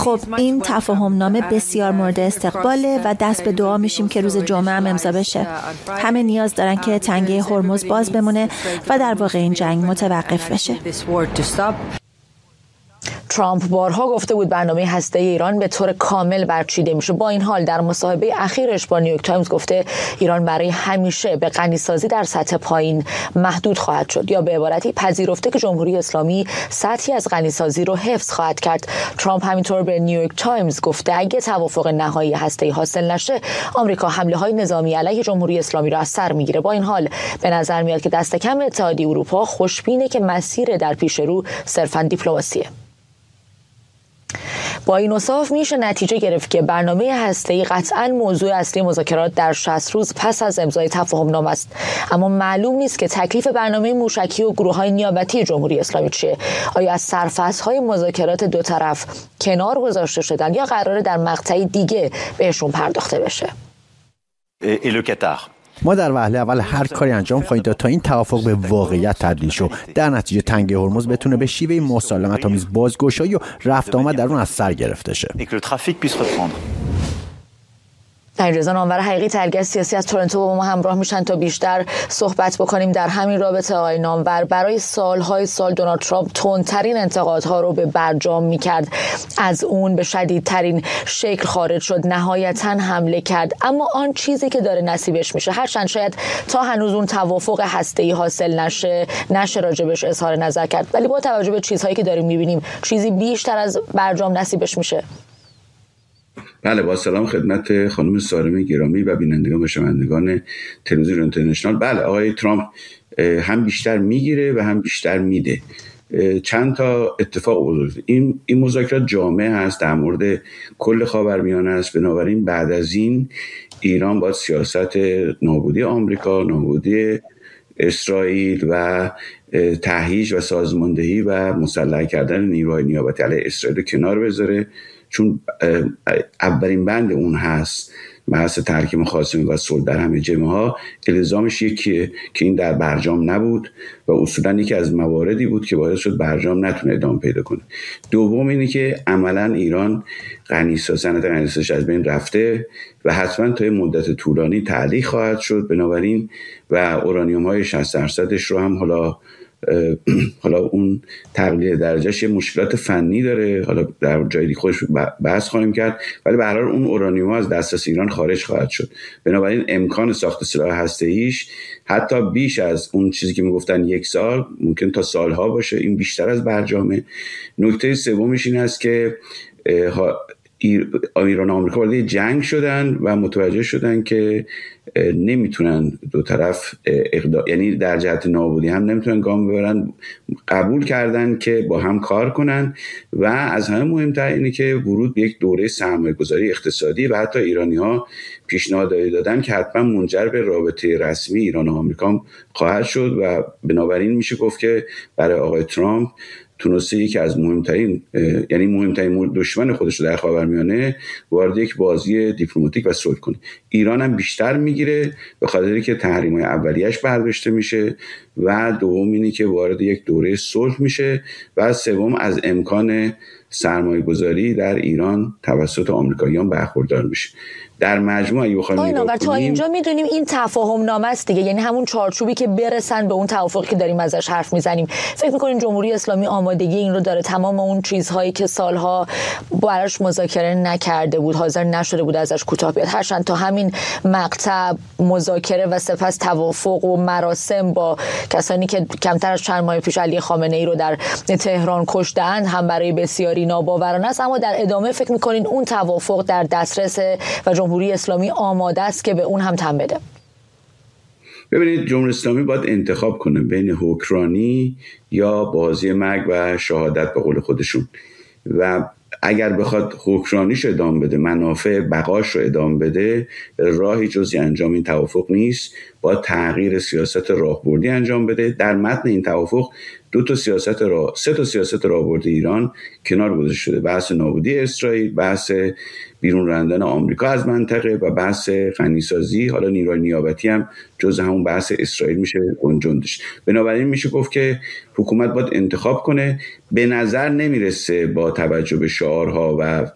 خب این تفاهم نامه بسیار مورد استقباله و دست به دعا میشیم که روز جمعه هم امضا بشه. همه نیاز دارن که تنگه هرمز باز بمونه و در واقع این جنگ متوقف بشه. ترامپ بارها گفته بود برنامه هسته‌ای ایران به طور کامل برچیده میشه. با این حال در مصاحبه اخیرش با نیویورک تایمز گفته ایران برای همیشه به غنیسازی در سطح پایین محدود خواهد شد، یا به عبارتی پذیرفته که جمهوری اسلامی سطحی از غنیسازی رو حفظ خواهد کرد. ترامپ همینطور به نیویورک تایمز گفته اگه توافق نهایی هسته‌ای حاصل نشه، آمریکا حمله‌های نظامی علیه جمهوری اسلامی را از سر میگیره. با این حال به نظر میاد که دست کم اتحادیه اروپا خوشبینه که مسیر در پیش رو صرفاً دیپلماسیه. با این اوصاف میشه نتیجه گرفت که برنامه هسته‌ای قطعاً موضوع اصلی مذاکرات در 60 روز پس از امضای تفاهم نامه است، اما معلوم نیست که تکلیف برنامه موشکی و گروه‌های نیابتی جمهوری اسلامی چیه. آیا از سرفصل‌های مذاکرات دو طرف کنار گذاشته شدن یا قراره در مقطعی دیگه بهشون پرداخته بشه؟ ما در وهله اول هر کاری انجام خواهیم داد تا این توافق به واقعیت تبدیل شد. در نتیجه تنگه هرمز بتونه به شیوه مسالمت‌آمیز بازگشایی و رفت آمد در اون از سر گرفته شه. علیرضا نامور حقیقی، تحلیلگر سیاسی از تورنتو، با ما همراه میشن تا بیشتر صحبت بکنیم در همین رابطه. آقای نامور، برای سالهای سال دونالد ترامپ تندترین انتقادها رو به برجام میکرد، از اون به شدیدترین شکل خارج شد، نهایتاً حمله کرد، اما آن چیزی که داره نصیبش میشه، هرچند شاید تا هنوز اون توافق هسته‌ای حاصل نشه راجبش اظهار نظر کرد، ولی با توجه به چیزهایی که داریم میبینیم چیزی بیشتر از برجام نصیبش میشه؟ بله، با سلام خدمت خانم سارمه گرامی و بینندگان و شنوندگان تلویزیون اینترنشنال. بله، آقای ترامپ هم بیشتر میگیره و هم بیشتر میده. چند تا اتفاق بزرگ این مذاکرات جامع هست، در مورد کل خاورمیانه است. بنابراین بعد از این ایران باید سیاست نابودی آمریکا، نابودی اسرائیل و تهییج و سازماندهی و مسلح کردن نیروهای نیابتی علیه اسرائیل کنار بذاره، چون اولین بند اون هست بحث تحکیم خاصمی و صلح در همه جبهه‌ها. الزامش یکیه که این در برجام نبود و اصولا یکی از مواردی بود که باعث شد برجام نتونه ادامه پیدا کنه. دوم اینه که عملا ایران صنعت غنیسازیش از بین رفته و حتما تا مدت طولانی تعلیق خواهد شد. بنابراین و اورانیوم های 60% رو هم حالا اون تقلیل درجهش یه مشکلات فنی داره، حالا در جای دیگه خودش بحث خواهیم کرد، ولی به هر حال اون اورانیوم از دسترس ایران خارج خواهد شد. بنابراین امکان ساخت سلاح هسته‌ایش حتی بیش از اون چیزی که میگفتن یک سال، ممکن تا سالها باشه. این بیشتر از برجامه. نکته سومش این است که ایران و آمریکا وارد جنگ شدن و متوجه شدن که نمیتونن دو طرف یعنی در جهت نابودی هم نمیتونن گام ببرن. قبول کردن که با هم کار کنن و از همه مهمتر اینه که ورود به یک دوره سرمایه‌گذاری اقتصادی و حتی ایرانی‌ها پیشنهاد دادن که حتما منجر به رابطه رسمی ایران و آمریکا خواهد شد و بنابراین میشه گفت که برای آقای ترامپ تونسته یکی از مهمترین دشمن خودش رو در خاورمیانه وارد یک بازی دیپلماتیک و صلح کنه. ایران هم بیشتر میگیره به خاطری که تحریم‌های اولیه‌اش برداشته میشه و دوم اینی که وارد یک دوره صلح میشه و سوم از امکان سرمایه‌گذاری در ایران توسط آمریکاییان برخوردار میشه. در مجموع اگه بخوایم نگاه کنیم تا اینجا میدونیم این تفاهم نامه است دیگه، یعنی همون چارچوبی که برسن به اون توافقی که داریم ازش حرف میزنیم. فکر میکنین جمهوری اسلامی آمادگی این رو داره؟ تمام اون چیزهایی که سالها براش مذاکره نکرده بود، حاضر نشده بود ازش کوتاه بیاد، هرچند تا همین مقطع مذاکره و سپس توافق و مراسم با کسانی که کمتر از چند ماه پیش علی خامنه‌ای رو در تهران کشتند هم برای بسیاری ناباورانه است، اما در ادامه فکر میکنین اون توافق در دسترس و جمهوری اسلامی آماده است که به اون هم تن بده؟ ببینید، جمهوری اسلامی باید انتخاب کنه بین حکمرانی یا بازی مرگ و شهادت به قول خودشون، و اگر بخواد حکمرانیش ادامه بده، منافع بقاش رو ادامه بده، راهی جز انجام این توافق نیست. باید تغییر سیاست راهبردی انجام بده. در متن این توافق سه تا سیاست راهبردی ایران کنار گذاشته شده: بحث نابودی اسرائیل، بحث بیرون راندن آمریکا از منطقه و بحث غنیسازی. حالا نیروی نیابتی هم جز همون بحث اسرائیل میشه گنجوندش. بنابراین میشه گفت که حکومت باید انتخاب کنه. به نظر نمیرسه با توجه به شعارها و